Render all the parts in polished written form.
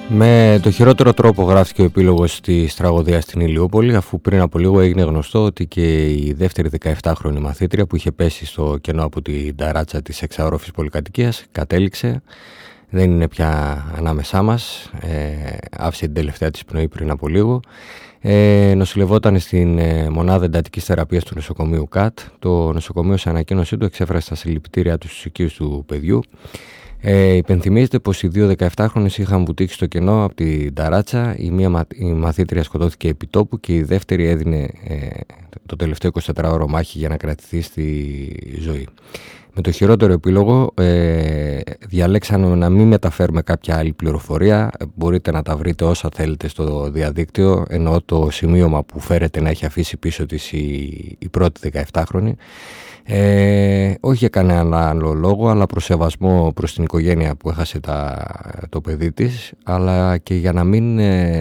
Με το χειρότερο τρόπο γράφτηκε ο επίλογος της τραγωδίας στην Ηλιούπολη, αφού πριν από λίγο έγινε γνωστό ότι και η δεύτερη 17χρονη μαθήτρια που είχε πέσει στο κενό από την ταράτσα της εξαόροφης πολυκατοικίας κατέληξε, δεν είναι πια ανάμεσά μας, άφησε την τελευταία της πνοή πριν από λίγο. Νοσηλευόταν στην μονάδα εντατικής θεραπείας του νοσοκομείου ΚΑΤ. Το νοσοκομείο σε ανακοίνωσή του εξέφρασε τα συλληπιτήριά του στους οικείους του παιδιού. Υπενθυμίζεται πως οι δύο 17χρονες είχαν βουτήξει στο κενό από την ταράτσα. Η μαθήτρια σκοτώθηκε επί τόπου και η δεύτερη έδινε το τελευταίο 24ωρο μάχη για να κρατηθεί στη ζωή. Με το χειρότερο επίλογο διαλέξαμε να μην μεταφέρουμε κάποια άλλη πληροφορία. Μπορείτε να τα βρείτε όσα θέλετε στο διαδίκτυο, ενώ το σημείωμα που φέρεται να έχει αφήσει πίσω της η πρώτη 17χρονη. Όχι για κανέναν άλλο λόγο, αλλά προς σεβασμό προς την οικογένεια που έχασε το παιδί της, αλλά και για να μην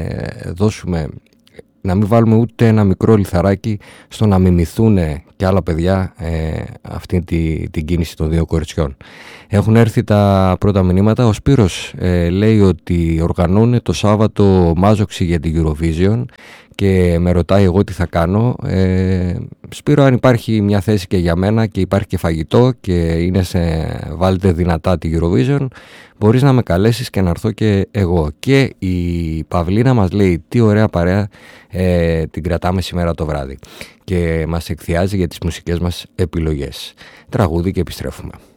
να μην βάλουμε ούτε ένα μικρό λιθαράκι στο να μιμηθούν και άλλα παιδιά αυτή την κίνηση των δύο κοριτσιών. Έχουν έρθει τα πρώτα μηνύματα. Ο Σπύρος λέει ότι οργανώνει το Σάββατο μάζοξη για την Eurovision και με ρωτάει εγώ τι θα κάνω. Σπύρο, αν υπάρχει μια θέση και για μένα και υπάρχει και φαγητό και βάλτε δυνατά τη Eurovision, μπορείς να με καλέσεις και να έρθω και εγώ. Και η Παυλίνα μας λέει τι ωραία παρέα την κρατάμε σήμερα το βράδυ και μας εκθιάζει για τις μουσικές μας επιλογές. Τραγούδι και επιστρέφουμε.